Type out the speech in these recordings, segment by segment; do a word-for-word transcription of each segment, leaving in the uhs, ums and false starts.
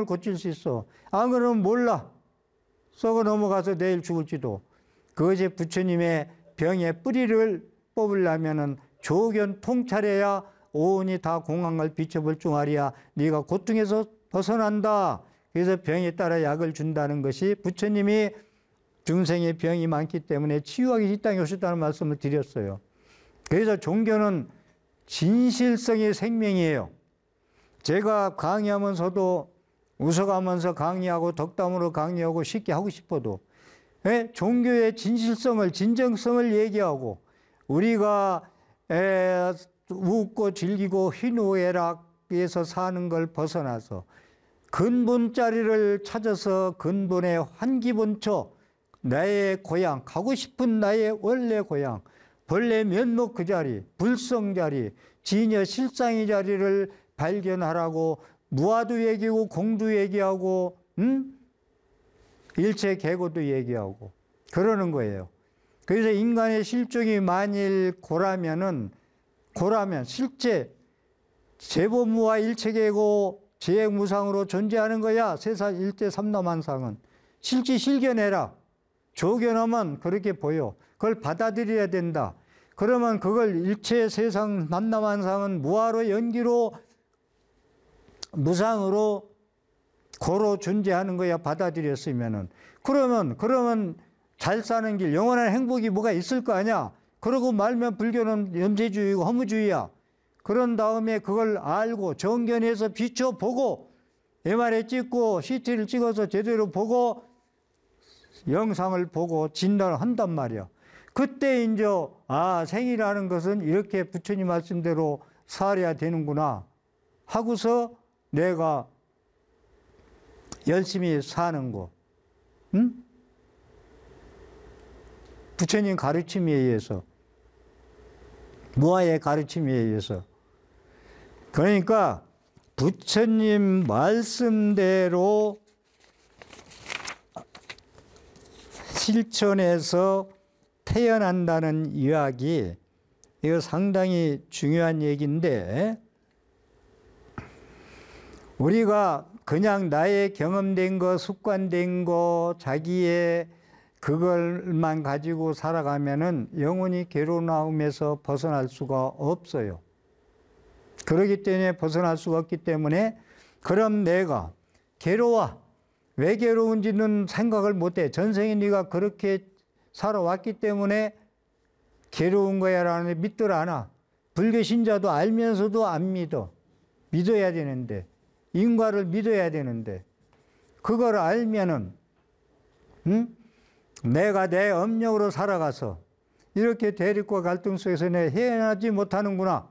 병을 고칠 수 있어. 안 그러면 몰라. 썩어 넘어가서 내일 죽을지도. 그것이 부처님의 병의 뿌리를 뽑으려면은 조견 통찰해야 오온이 다 공황을 비춰볼 줄 알이야. 네가 고통에서 벗어난다. 그래서 병에 따라 약을 준다는 것이 부처님이 중생의 병이 많기 때문에 치유하기 이 땅에 오셨다는 말씀을 드렸어요. 그래서 종교는 진실성의 생명이에요. 제가 강의하면서도 웃어가면서 강의하고 덕담으로 강의하고 쉽게 하고 싶어도 예? 종교의 진실성을 진정성을 얘기하고 우리가 에, 웃고 즐기고 희노애락에서 사는 걸 벗어나서 근본자리를 찾아서 근본의 환기본초 나의 고향 가고 싶은 나의 원래 고향 본래 면목 그 자리 불성 자리 진여 실상의 자리를 발견하라고 무아도 얘기하고 공도 얘기하고 음? 일체 계고도 얘기하고 그러는 거예요. 그래서 인간의 실종이 만일 고라면은 고라면 실제 제보무아 일체계고 지행무상으로 존재하는 거야. 세상 일대 삼남한상은. 실지 실견해라. 조견하면 그렇게 보여. 그걸 받아들여야 된다. 그러면 그걸 일체 세상 남남한상은 무아로 연기로 무상으로 고로 존재하는 거야. 받아들였으면은. 그러면 그러면 잘 사는 길 영원한 행복이 뭐가 있을 거 아니야. 그러고 말면 불교는 염세주의고 허무주의야. 그런 다음에 그걸 알고 정견해서 비춰보고 엠알아이 찍고 씨티를 찍어서 제대로 보고 영상을 보고 진단을 한단 말이야. 그때 이제 아 생이라는 것은 이렇게 부처님 말씀대로 살아야 되는구나 하고서 내가 열심히 사는 거. 응? 부처님 가르침에 의해서 무아의 가르침에 의해서 그러니까 부처님 말씀대로 실천해서 태어난다는 이야기 이거 상당히 중요한 얘기인데 우리가 그냥 나의 경험된 거 습관된 거 자기의 그걸만 가지고 살아가면은 영원히 괴로움에서 벗어날 수가 없어요. 그렇기 때문에 벗어날 수가 없기 때문에 그럼 내가 괴로워. 왜 괴로운지는 생각을 못해. 전생에 네가 그렇게 살아왔기 때문에 괴로운 거야라는 믿들 않아. 불교 신자도 알면서도 안 믿어. 믿어야 되는데. 인과를 믿어야 되는데. 그걸 알면은 응? 내가 내 업력으로 살아가서 이렇게 대립과 갈등 속에서 내 헤어나지 못하는구나.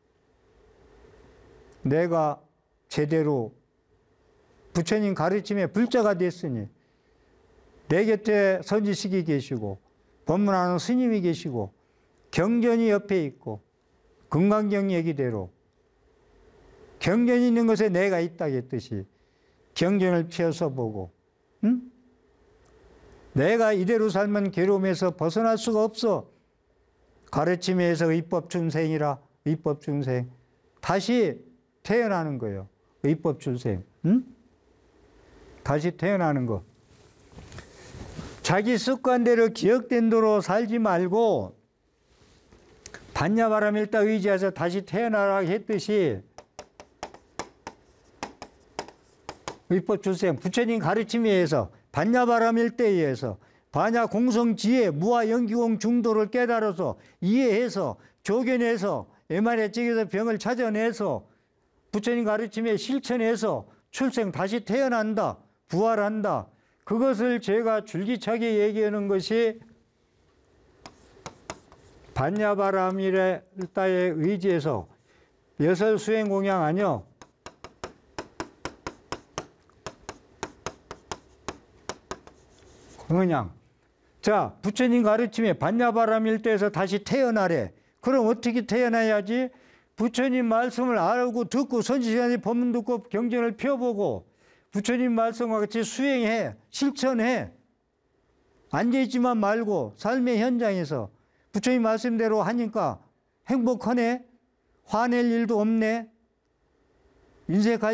내가 제대로 부처님 가르침에 불자가 됐으니 내 곁에 선지식이 계시고 법문하는 스님이 계시고 경전이 옆에 있고 금강경 얘기대로 경전이 있는 곳에 내가 있다겠듯이 경전을 펴서 보고 응? 내가 이대로 살면 괴로움에서 벗어날 수가 없어. 가르침에서 의법중생이라 의법중생 다시 태어나는 거예요. 의법중생 응? 다시 태어나는 거. 자기 습관대로 기억된 대로 살지 말고 반야바람일다 의지해서 다시 태어나라 했듯이 의법중생 부처님 가르침에 의해서 반야바람일대에 의해서 반야 공성지혜 무아 연기공 중도를 깨달아서 이해해서 조견해서 엠알아이 찍어서 병을 찾아내서 부처님 가르침에 실천해서 출생 다시 태어난다 부활한다. 그것을 제가 줄기차게 얘기하는 것이 반야바람일다에 의지해서 여설 수행 공양 아니요. 그냥 자 부처님 가르침에 반야바람일대에서 다시 태어나래. 그럼 어떻게 태어나야지? 부처님 말씀을 알고 듣고 선지시간에 법문 듣고 경전을 펴보고 부처님 말씀과 같이 수행해 실천해. 앉아있지만 말고 삶의 현장에서 부처님 말씀대로 하니까 행복하네. 화낼 일도 없네. 인생 갈